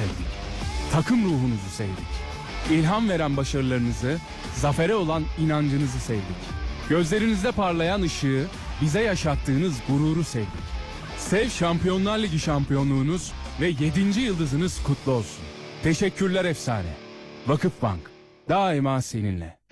sevdik. Takım ruhunuzu sevdik. İlham veren başarılarınızı, zafere olan inancınızı sevdik. Gözlerinizde parlayan ışığı, bize yaşattığınız gururu sevdik. Sev Şampiyonlar Ligi şampiyonluğunuz ve 7. yıldızınız kutlu olsun. Teşekkürler efsane. Vakıfbank, daima seninle.